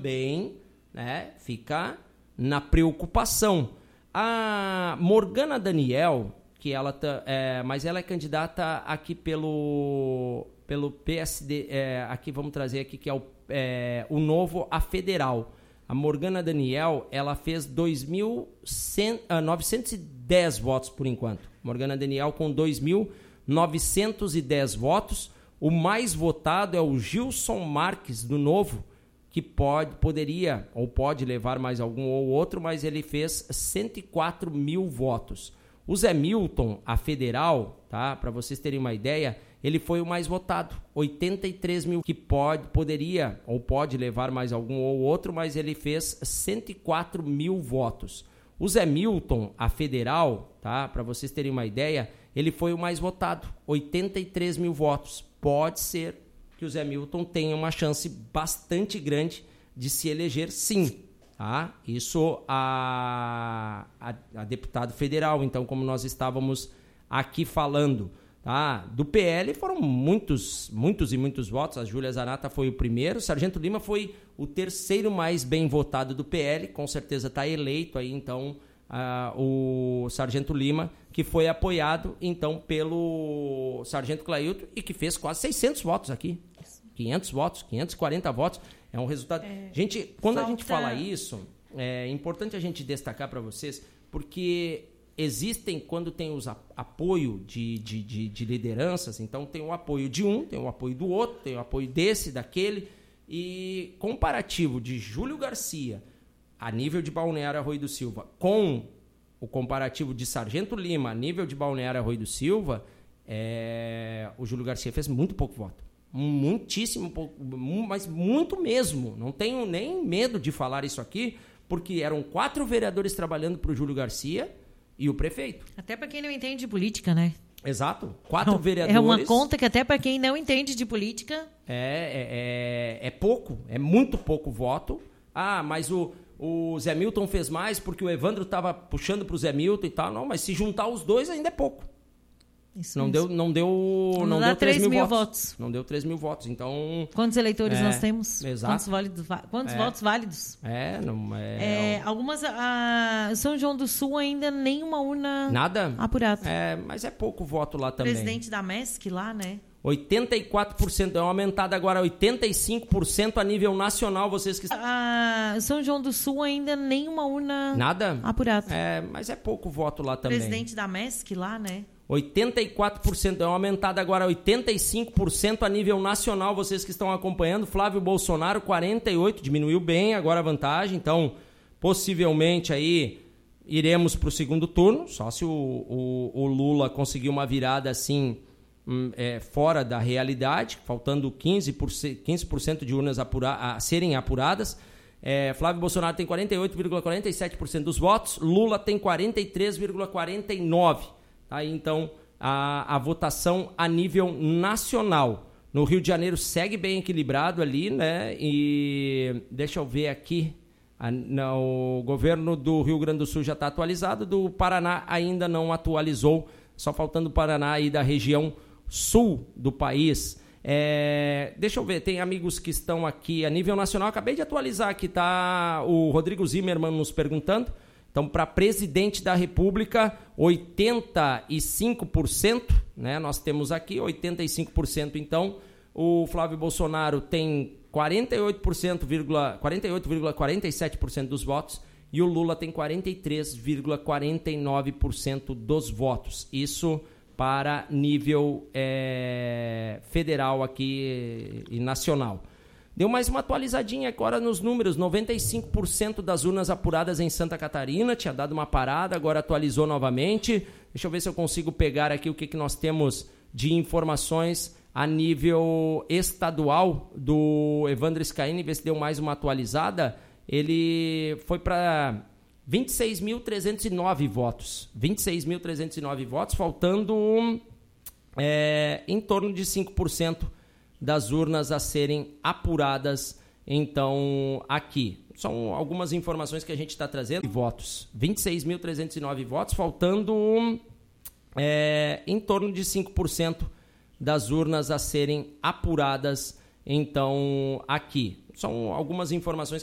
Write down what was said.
também, né, fica na preocupação. A Morgana Daniel, que mas ela é candidata aqui pelo PSD, aqui vamos trazer aqui que é o Novo, a federal. A Morgana Daniel, ela fez 2.910 votos por enquanto. Morgana Daniel com 2.910 votos. O mais votado é o Gilson Marques, do Novo, que poderia ou pode levar mais algum ou outro, mas ele fez 104 mil votos. O Zé Milton, a federal, tá? Para vocês terem uma ideia, ele foi o mais votado, 83 mil, que poderia ou pode levar mais algum ou outro, mas ele fez 104 mil votos. O Zé Milton, a federal, tá? Para vocês terem uma ideia, ele foi o mais votado, 83 mil votos. Pode ser que o Zé Milton tenha uma chance bastante grande de se eleger, sim. Tá? Isso a deputado federal, então, como nós estávamos aqui falando. Tá? Do PL foram muitos e muitos votos. A Júlia Zanata foi o primeiro. Sargento Lima foi o terceiro mais bem votado do PL. Com certeza está eleito aí, então, o Sargento Lima, que foi apoiado, então, pelo Sargento Clailton e que fez quase 600 votos aqui. 500 votos, 540 votos. É um resultado... Gente, quando a gente fala isso, é importante a gente destacar para vocês, porque existem, quando tem os apoio de lideranças, então tem o apoio de um, tem o apoio do outro, tem o apoio desse, daquele, e comparativo de Júlio Garcia a nível de Balneário Arroio do Silva com o comparativo de Sargento Lima a nível de Balneário Arroio do Silva, o Júlio Garcia fez muito pouco voto. Muitíssimo pouco, mas muito mesmo. Não tenho nem medo de falar isso aqui, porque eram 4 vereadores trabalhando para o Júlio Garcia e o prefeito. Até para quem não entende de política, né? Exato. 4 vereadores. É uma conta que até para quem não entende de política... É pouco, é muito pouco voto. Mas o Zé Milton fez mais porque o Evandro estava puxando para o Zé Milton e tal. Não, mas se juntar os dois ainda é pouco. Isso não mesmo. Não deu 3 mil votos. Não deu 3 mil votos. Então, quantos eleitores nós temos? Exato. Quantos votos válidos? Algumas... São João do Sul ainda nenhuma urna... Nada? Apurada. Mas é pouco voto lá também. Presidente da MESC lá, né? 84%. É uma aumentada agora, 85% a nível nacional. Vocês que... São João do Sul ainda nenhuma urna... Nada? Apurada. Mas é pouco voto lá também. Presidente da MESC lá, né? 84%, é uma aumentada agora, 85% a nível nacional, vocês que estão acompanhando. Flávio Bolsonaro, 48%, diminuiu bem agora a vantagem, então possivelmente aí iremos para o segundo turno, só se o Lula conseguir uma virada assim fora da realidade, faltando 15% de urnas a serem apuradas. Flávio Bolsonaro tem 48,47% dos votos, Lula tem 43,49%. Aí, então, a votação a nível nacional. No Rio de Janeiro segue bem equilibrado ali, né? E deixa eu ver aqui. O governo do Rio Grande do Sul já está atualizado, do Paraná ainda não atualizou, só faltando o Paraná aí da região sul do país. Deixa eu ver, tem amigos que estão aqui a nível nacional. Acabei de atualizar aqui, tá? O Rodrigo Zimmermann nos perguntando. Então, para presidente da República, 85%, né? Nós temos aqui 85%. Então, o Flávio Bolsonaro tem 48,47% dos votos e o Lula tem 43,49% dos votos. Isso para nível federal aqui e nacional. Deu mais uma atualizadinha agora nos números, 95% das urnas apuradas em Santa Catarina, tinha dado uma parada, agora atualizou novamente. Deixa eu ver se eu consigo pegar aqui o que nós temos de informações a nível estadual do Evandro Scaini, ver se deu mais uma atualizada. Ele foi para 26.309 votos. 26.309 votos, faltando em torno de 5% das urnas a serem apuradas, então, aqui. São algumas informações que a gente está trazendo. Votos, 26.309 votos, faltando em torno de 5% das urnas a serem apuradas, então, aqui. São algumas informações.